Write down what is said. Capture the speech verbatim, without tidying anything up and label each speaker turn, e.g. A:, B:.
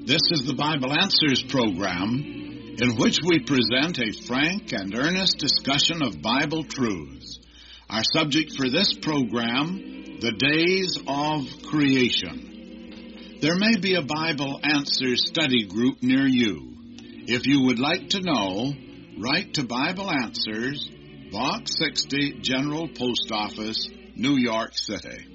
A: This is the Bible Answers program, in which we present a frank and earnest discussion of Bible truths. Our subject for this program, the days of creation. There may be a Bible Answers study group near you. If you would like to know, write to Bible Answers, Box sixty, General Post Office, New York City.